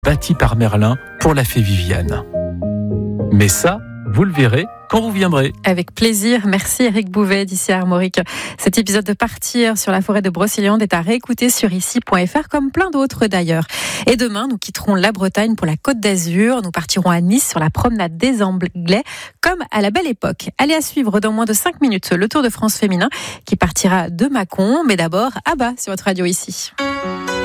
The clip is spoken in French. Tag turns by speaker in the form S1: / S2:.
S1: bâti par Merlin pour la fée Viviane. Mais ça, vous le verrez quand vous viendrez.
S2: Avec plaisir. Merci Eric Bouvet d'ici à Armorique. Cet épisode de Partir sur la forêt de Brocéliande est à réécouter sur ici.fr comme plein d'autres d'ailleurs. Et demain, nous quitterons la Bretagne pour la Côte d'Azur. Nous partirons à Nice sur la promenade des Anglais comme à la belle époque. Allez à suivre dans moins de 5 minutes le Tour de France féminin qui partira de Mâcon. Mais d'abord, Abba sur votre radio ici.